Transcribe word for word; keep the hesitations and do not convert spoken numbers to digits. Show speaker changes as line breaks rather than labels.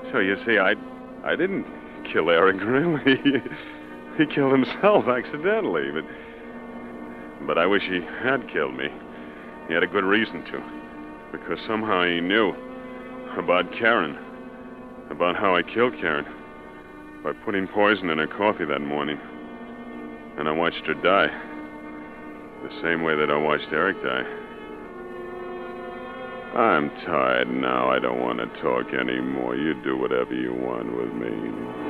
So you see, I, I didn't kill Eric, really. He killed himself accidentally, but... But I wish he had killed me. He had a good reason to. Because somehow he knew about Karen. About how I killed Karen. By putting poison in her coffee that morning. And I watched her die. The same way that I watched Eric die. I'm tired now. I don't want to talk anymore. You do whatever you want with me.